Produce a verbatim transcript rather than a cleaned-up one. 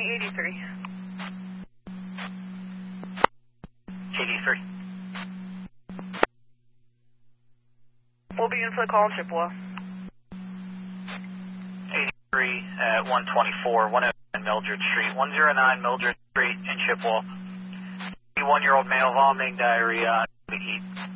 eighty-three. eighty-three. We'll be in for the call in Chippewa. eighty-three at one twenty-four, one oh nine Mildred Street, one oh nine Mildred Street in Chippewa. One-year-old male vomiting, diarrhea, heat.